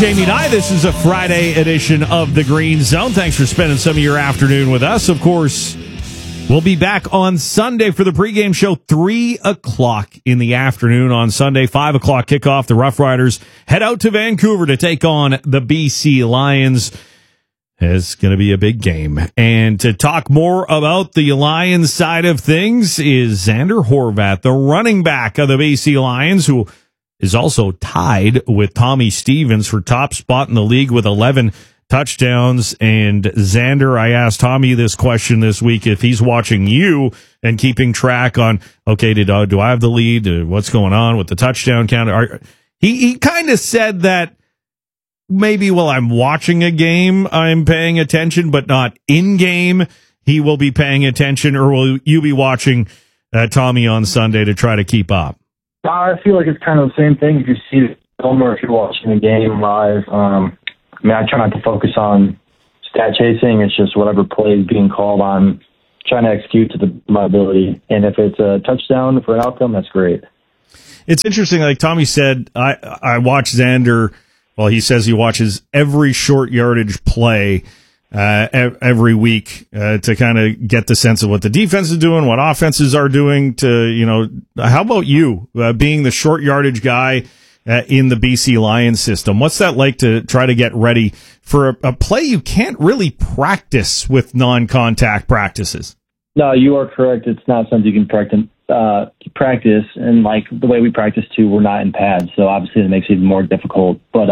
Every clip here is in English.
Jamie Nye. This is a Friday edition of the Green Zone. Thanks for spending some of your afternoon with us. Of course, we'll be back on Sunday for the pregame show, 3 o'clock in the afternoon on Sunday, 5 o'clock kickoff. The Rough Riders head out to Vancouver to take on the BC Lions. It's going to be a big game. And to talk more about the Lions side of things is Zander Horvat, the running back of the BC Lions, who is also tied with Tommy Stevens for top spot in the league with 11 touchdowns. And Zander, I asked Tommy this question this week, if he's watching you and keeping track on, okay, do I have the lead? What's going on with the touchdown count? He kind of said that maybe while I'm watching a game, I'm paying attention, but not in game. He will be paying attention, or will you be watching Tommy on Sunday to try to keep up? I feel like it's kind of the same thing if you see the film or if you're watching the game live. I try not to focus on stat chasing. It's just whatever play is being called on, trying to execute to my ability. And if it's a touchdown for an outcome, that's great. It's interesting. Like Tommy said, I watch Zander. Well, he says he watches every short yardage play every week to kind of get the sense of what the defense is doing, what offenses are doing. How about you being the short yardage guy in the BC Lions system? What's that like to try to get ready for a play you can't really practice with non-contact practices? No, you are correct. It's not something you can practice, and like the way we practice too, we're not in pads, so obviously it makes it even more difficult. But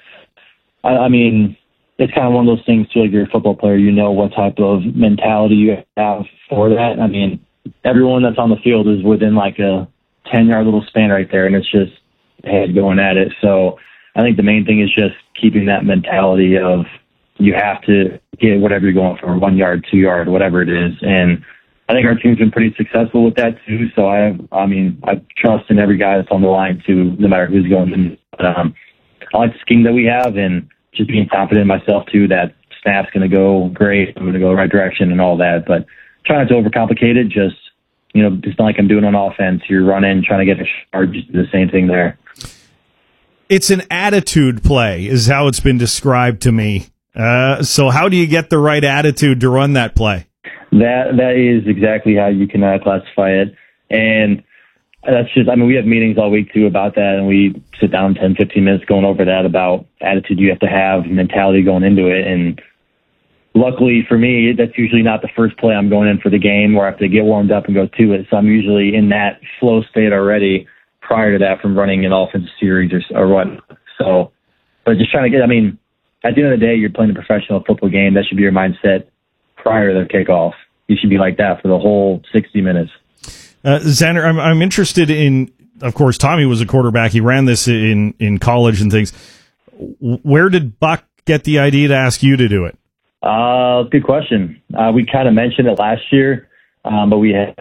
it's kind of one of those things too. Like you're a football player, you know what type of mentality you have for that. I mean, everyone that's on the field is within like a 10-yard little span right there, and it's just head going at it. So I think the main thing is just keeping that mentality of you have to get whatever you're going for, 1 yard, 2 yard, whatever it is. And I think our team's been pretty successful with that too. So I trust in every guy that's on the line too, no matter who's going in. But I like the scheme that we have, and just being confident in myself too, that snap's going to go great, I'm going to go the right direction and all that. But try not to overcomplicate it. Just not like I'm doing on offense. You're running, trying to get a yard, just do the same thing there. It's an attitude play, is how it's been described to me. So how do you get the right attitude to run that play? That is exactly how you can classify it. And that's just, we have meetings all week too about that, and we sit down 10, 15 minutes going over that, about attitude you have to have, mentality going into it. And luckily for me, that's usually not the first play I'm going in for the game where I have to get warmed up and go to it. So I'm usually in that flow state already prior to that from running an offensive series or what. So, but just trying to get, at the end of the day, you're playing a professional football game. That should be your mindset prior to the kickoff. You should be like that for the whole 60 minutes. Zander, I'm interested in, of course, Tommy was a quarterback. He ran this in college and things. Where did Buck get the idea to ask you to do it? Good question. We kind of mentioned it last year, but we had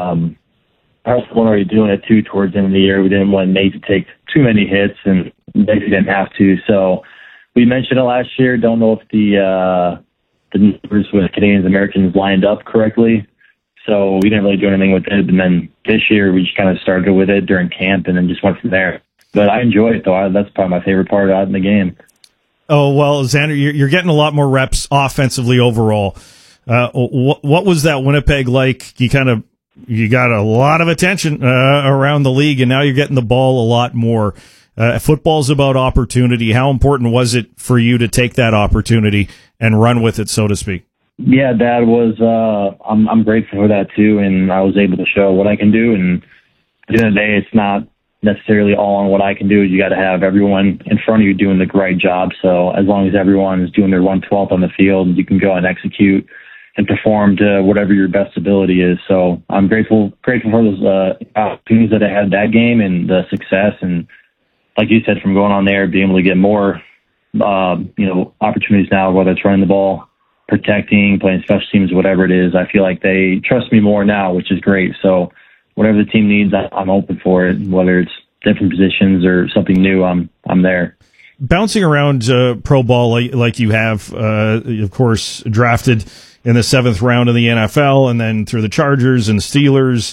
Arsenal already doing it too towards the end of the year. We didn't want Nate to take too many hits, and basically didn't have to. So we mentioned it last year. Don't know if the numbers with Canadians and Americans lined up correctly. So we didn't really do anything with it. And then this year we just kind of started with it during camp and then just went from there. But I enjoy it, though. That's probably my favorite part out in the game. Oh, well, Zander, you're getting a lot more reps offensively overall. What was that Winnipeg like? You got a lot of attention around the league, and now you're getting the ball a lot more. Football's about opportunity. How important was it for you to take that opportunity and run with it, so to speak? Yeah, that was, I'm grateful for that too, and I was able to show what I can do. And at the end of the day, it's not necessarily all on what I can do. You got to have everyone in front of you doing the right job. So as long as everyone is doing their 1/12 on the field, you can go and execute and perform to whatever your best ability is. So I'm grateful for those opportunities that I had that game and the success. And like you said, from going on there, being able to get more, opportunities now, whether it's running the ball, protecting, playing special teams, whatever it is. I feel like they trust me more now, which is great. So whatever the team needs, I'm open for it. Whether it's different positions or something new, I'm there. Bouncing around pro ball like you have, of course, drafted in the 7th round of the NFL, and then through the Chargers and Steelers,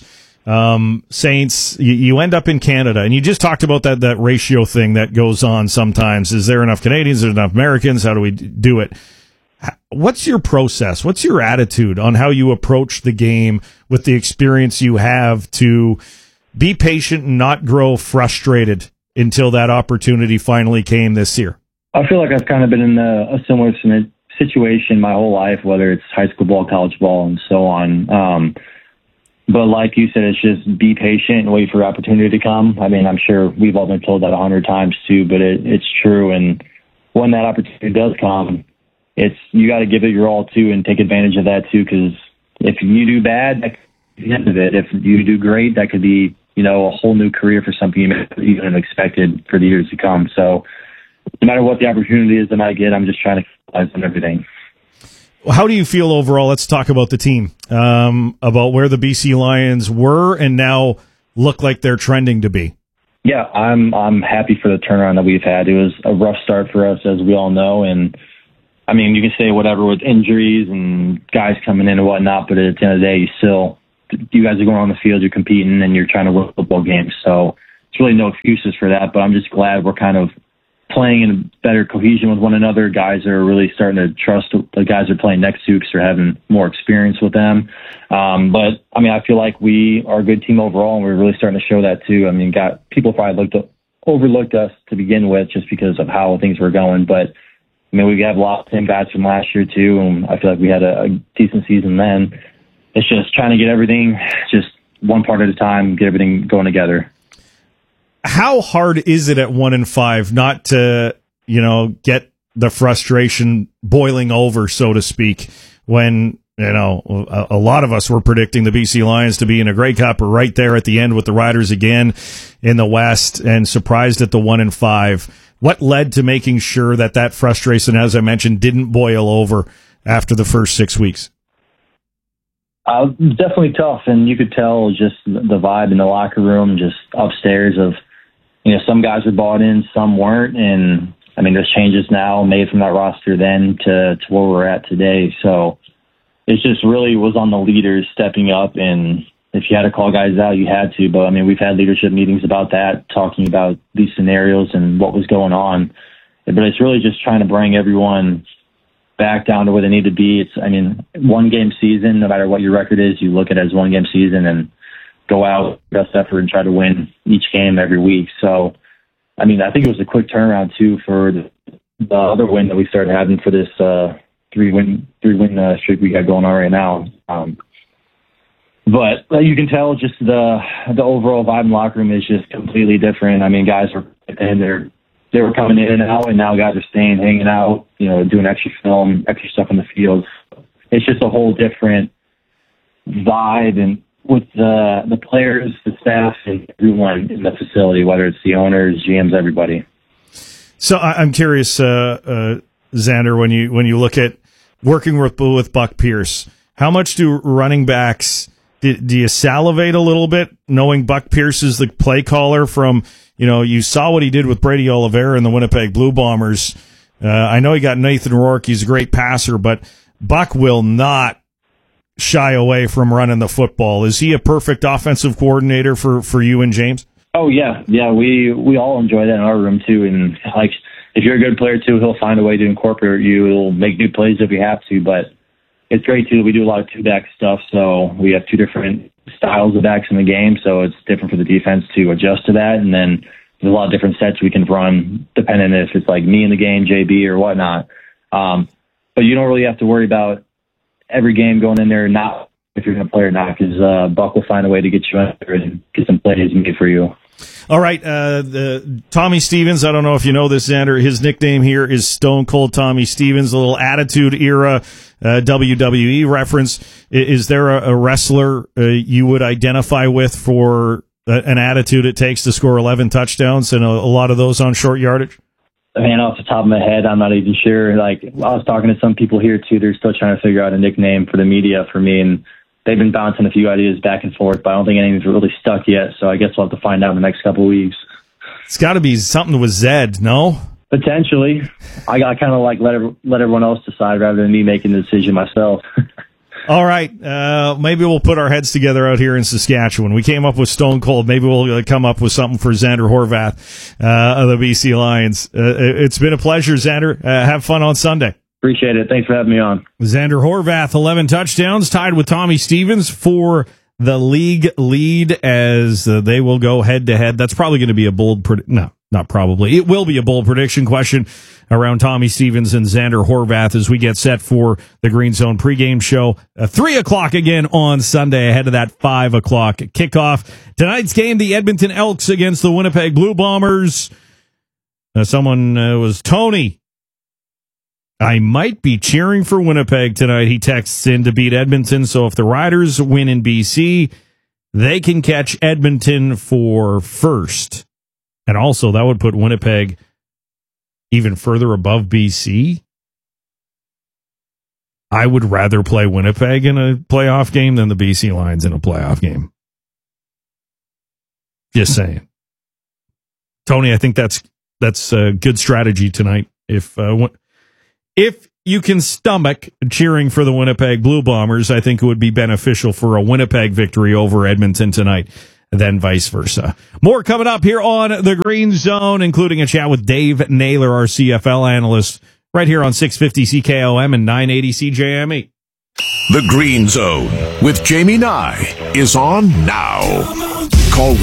Saints, you end up in Canada, and you just talked about that ratio thing that goes on sometimes. Is there enough Canadians? Is there enough Americans? How do we do it? What's your process? What's your attitude on how you approach the game with the experience you have to be patient and not grow frustrated until that opportunity finally came this year? I feel like I've kind of been in a similar situation my whole life, whether it's high school ball, college ball, and so on. But like you said, it's just be patient and wait for the opportunity to come. I mean, I'm sure we've all been told that 100 times too, but it's true. And when that opportunity does come, you got to give it your all too and take advantage of that too. Because if you do bad, that could be the end of it. If you do great, that could be, a whole new career for something you may have even expected for the years to come. So no matter what the opportunity is that I get, I'm just trying to capitalize on everything. How do you feel overall? Let's talk about the team, about where the BC Lions were and now look like they're trending to be. Yeah, I'm happy for the turnaround that we've had. It was a rough start for us, as we all know, and I mean, you can say whatever with injuries and guys coming in and whatnot, but at the end of the day, you guys are going on the field, you're competing, and you're trying to win football games. So it's really no excuses for that, but I'm just glad we're kind of playing in better cohesion with one another. Guys are really starting to trust the guys they're playing next to because they're having more experience with them. But, I mean, I feel like we are a good team overall, and we're really starting to show that too. I mean, people probably overlooked us to begin with just because of how things were going. But, I mean, we have lost 10 guys from last year too, and I feel like we had a decent season then. It's just trying to get everything just one part at a time, get everything going together. How hard is it at 1-5 not to, get the frustration boiling over, so to speak, when, a lot of us were predicting the BC Lions to be in a Grey Cup or right there at the end with the Riders again in the West and surprised at the 1-5. What led to making sure that frustration, as I mentioned, didn't boil over after the first 6 weeks? Definitely tough, and you could tell just the vibe in the locker room, just upstairs of, some guys were bought in, some weren't, and I mean, there's changes now made from that roster then to where we're at today. So it just really was on the leaders stepping up, and if you had to call guys out, you had to. But I mean, we've had leadership meetings about that, talking about these scenarios and what was going on. But it's really just trying to bring everyone back down to where they need to be. One game season, no matter what your record is, you look at it as one game season and go out, best effort, and try to win each game every week. So, I mean, I think it was a quick turnaround too for the other win that we started having for this three win streak we got going on right now. But you can tell just the overall vibe in the locker room is just completely different. I mean, guys they were coming in and out, and now guys are staying, hanging out, doing extra film, extra stuff on the field. It's just a whole different vibe, and with the players, the staff, and everyone in the facility, whether it's the owners, GMs, everybody. So I'm curious, Xander, when you look at working with Buck Pierce, how much do running backs do you salivate a little bit, knowing Buck Pierce is the play caller from? You saw what he did with Brady Oliveira in the Winnipeg Blue Bombers. I know he got Nathan Rourke. He's a great passer, but Buck will not shy away from running the football. Is he a perfect offensive coordinator for you and James? Oh, yeah. Yeah, we all enjoy that in our room, too. And, if you're a good player, too, he'll find a way to incorporate you. He'll make new plays if we have to. But it's great, too. We do a lot of two-back stuff, so we have two different styles of backs in the game, so it's different for the defense to adjust to that. And then there's a lot of different sets we can run, depending if it's like me in the game, JB, or whatnot. But you don't really have to worry about every game going in there, not if you're going to play or not, because Buck will find a way to get you in there and get some plays made for you. All right, Tommy Stevens, I don't know if you know this, Xander, his nickname here is Stone Cold Tommy Stevens, a little Attitude Era WWE reference. Is there a wrestler you would identify with for an attitude it takes to score 11 touchdowns and a lot of those on short yardage? Man, off the top of my head, I'm not even sure. I was talking to some people here, too. They're still trying to figure out a nickname for the media for me, and they've been bouncing a few ideas back and forth, but I don't think anything's really stuck yet, so I guess we'll have to find out in the next couple of weeks. It's got to be something with Zed, no? Potentially. I kind of let everyone else decide rather than me making the decision myself. All right. Maybe we'll put our heads together out here in Saskatchewan. We came up with Stone Cold. Maybe we'll come up with something for Xander Horvath of the BC Lions. It's been a pleasure, Xander. Have fun on Sunday. Appreciate it. Thanks for having me on. Xander Horvath, 11 touchdowns, tied with Tommy Stevens for the league lead as they will go head-to-head. That's probably going to be a bold no, not probably. It will be a bold prediction question around Tommy Stevens and Xander Horvath as we get set for the Green Zone pregame show. 3 o'clock again on Sunday ahead of that 5 o'clock kickoff. Tonight's game, the Edmonton Elks against the Winnipeg Blue Bombers. Someone was Tony. I might be cheering for Winnipeg tonight. He texts in to beat Edmonton. So if the Riders win in BC, they can catch Edmonton for first. And also that would put Winnipeg even further above BC. I would rather play Winnipeg in a playoff game than the BC Lions in a playoff game. Just saying. Tony, I think that's a good strategy tonight. If you can stomach cheering for the Winnipeg Blue Bombers, I think it would be beneficial for a Winnipeg victory over Edmonton tonight, than vice versa. More coming up here on the Green Zone, including a chat with Dave Naylor, our CFL analyst, right here on 650 CKOM and 980 CJME. The Green Zone with Jamie Nye is on now. Call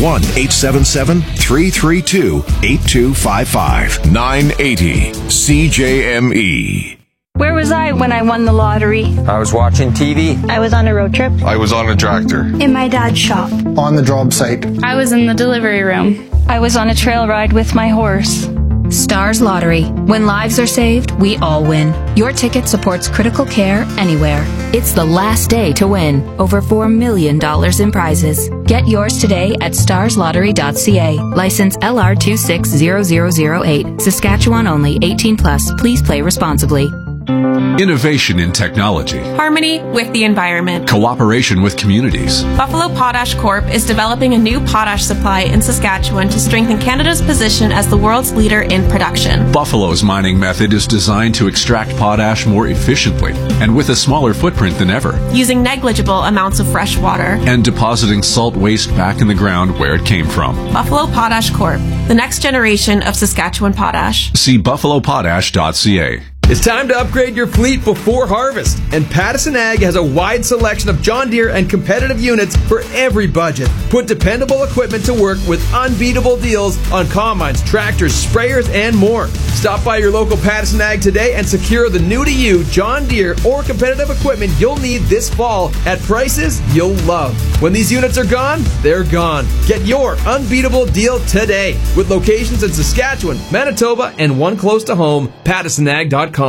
1-877-332-8255. 980 CJME. Where was I when I won the lottery? I was watching TV. I was on a road trip. I was on a tractor. In my dad's shop. On the job site. I was in the delivery room. I was on a trail ride with my horse. Stars Lottery. When lives are saved, we all win. Your ticket supports critical care anywhere. It's the last day to win. Over $4 million in prizes. Get yours today at starslottery.ca. License LR260008. Saskatchewan only. 18 plus. Please play responsibly. Innovation in technology. Harmony with the environment. Cooperation with communities. Buffalo Potash Corp. is developing a new potash supply in Saskatchewan to strengthen Canada's position as the world's leader in production. Buffalo's mining method is designed to extract potash more efficiently and with a smaller footprint than ever. Using negligible amounts of fresh water. And depositing salt waste back in the ground where it came from. Buffalo Potash Corp. The next generation of Saskatchewan potash. See buffalopotash.ca. It's time to upgrade your fleet before harvest, and Pattison Ag has a wide selection of John Deere and competitive units for every budget. Put dependable equipment to work with unbeatable deals on combines, tractors, sprayers, and more. Stop by your local Pattison Ag today and secure the new-to-you John Deere or competitive equipment you'll need this fall at prices you'll love. When these units are gone, they're gone. Get your unbeatable deal today with locations in Saskatchewan, Manitoba, and one close to home, PattisonAg.com.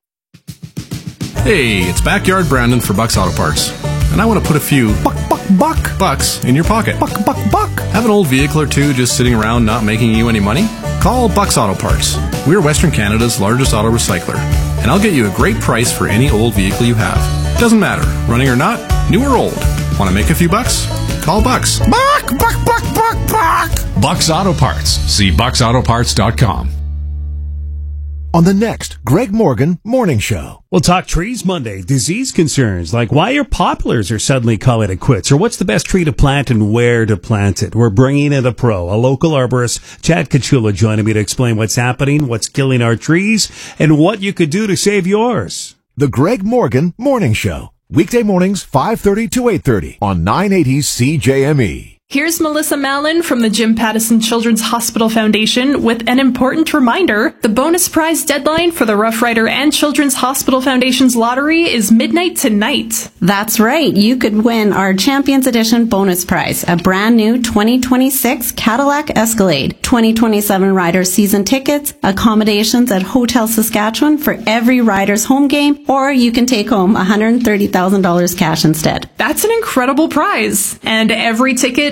Hey, it's Backyard Brandon for Bucks Auto Parts, and I want to put a few bucks in your pocket. Buck. Have an old vehicle or two just sitting around not making you any money? Call Bucks Auto Parts. We're Western Canada's largest auto recycler, and I'll get you a great price for any old vehicle you have. Doesn't matter, running or not, new or old. Want to make a few bucks? Call Bucks. Buck. Bucks Auto Parts. See bucksautoparts.com. On the next Greg Morgan Morning Show. We'll talk trees Monday, disease concerns, like why your poplars are suddenly calling it quits, or what's the best tree to plant and where to plant it. We're bringing in a pro, a local arborist, Chad Kachula, joining me to explain what's happening, what's killing our trees, and what you could do to save yours. The Greg Morgan Morning Show. Weekday mornings, 5:30 to 8:30 on 980 CJME. Here's Melissa Mallon from the Jim Pattison Children's Hospital Foundation with an important reminder. The bonus prize deadline for the Rough Rider and Children's Hospital Foundation's lottery is midnight tonight. That's right. You could win our Champions Edition bonus prize, a brand new 2026 Cadillac Escalade, 2027 Riders season tickets, accommodations at Hotel Saskatchewan for every Riders home game, or you can take home $130,000 cash instead. That's an incredible prize. And every ticket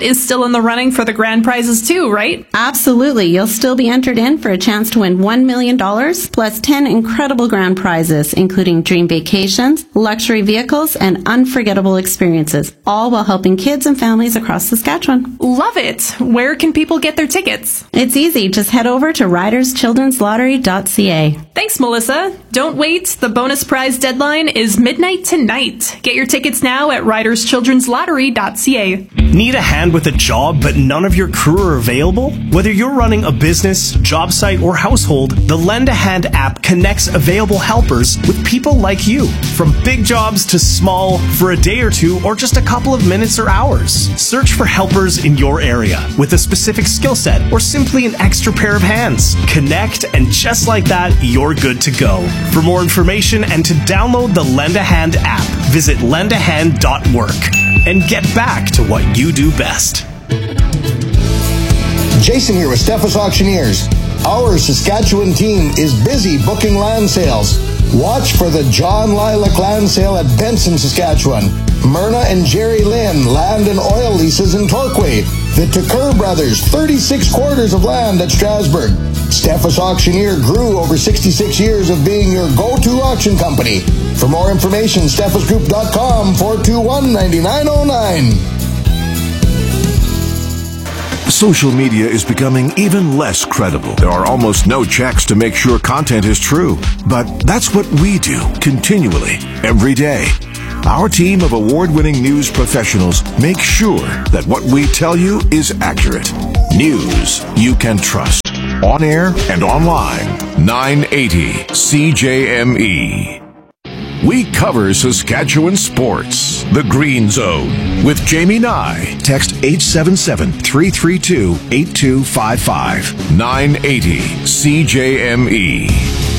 is still in the running for the grand prizes too, right? Absolutely. You'll still be entered in for a chance to win $1 million, plus 10 incredible grand prizes, including dream vacations, luxury vehicles, and unforgettable experiences, all while helping kids and families across Saskatchewan. Love it. Where can people get their tickets? It's easy. Just head over to riderschildrenslottery.ca. Thanks, Melissa. Don't wait. The bonus prize deadline is midnight tonight. Get your tickets now at riderschildrenslottery.ca. Need a hand with a job, but none of your crew are available? Whether you're running a business, job site, or household, the Lend a Hand app connects available helpers with people like you. From big jobs to small, for a day or two, or just a couple of minutes or hours. Search for helpers in your area with a specific skill set or simply an extra pair of hands. Connect, and just like that, you're good to go. For more information and to download the Lend a Hand app, visit lendahand.work and get back to what you do best. Jason here with Steffes Auctioneers. Our Saskatchewan team is busy booking land sales. Watch for the John Lilac Land Sale at Benson, Saskatchewan. Myrna and Jerry Lynn land and oil leases in Torquay. The Tucker Brothers, 36 quarters of land at Strasbourg. Steffes Auctioneer grew over 66 years of being your go-to auction company. For more information, steffesgroup.com, 421-9909. Social media is becoming even less credible. There are almost no checks to make sure content is true. But that's what we do continually, every day. Our team of award-winning news professionals make sure that what we tell you is accurate. News you can trust. On air and online. 980 CJME. We cover Saskatchewan sports. The Green Zone with Jamie Nye. Text 877-332-8255. 980 CJME.